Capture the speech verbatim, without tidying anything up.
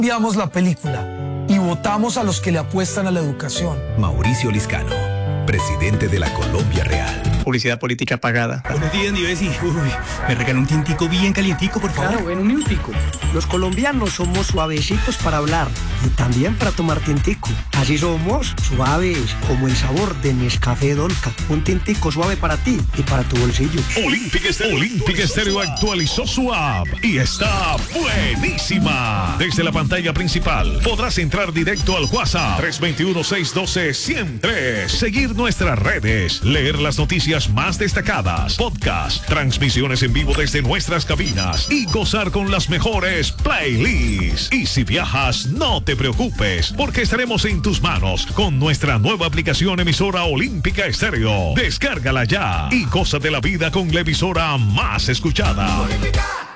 Cambiamos la película y votamos a los que le apuestan a la educación. Mauricio Liscano, presidente de la Colombia Real. Publicidad política pagada. Buenos días, mi Bessie. Uy, me regaló un tintico bien calientico, por favor. Claro, en un minutico. Los colombianos somos suavecitos para hablar y también para tomar tintico. Así somos suaves, como el sabor de Nescafé Dolca. Un tintico suave para ti y para tu bolsillo. Olympic Estéreo, Olympic Estéreo actualizó su app y está buenísima. Desde la pantalla principal podrás entrar directo al WhatsApp tres dos uno, seis uno dos, uno cero tres, seguir nuestras redes, leer las noticias más destacadas, podcast, transmisiones en vivo desde nuestras cabinas y gozar con las mejores playlists. Y si viajas, no te preocupes, porque estaremos en tus manos con nuestra nueva aplicación emisora Olímpica Estéreo. Descárgala ya y goza de la vida con la emisora más escuchada. Olímpica.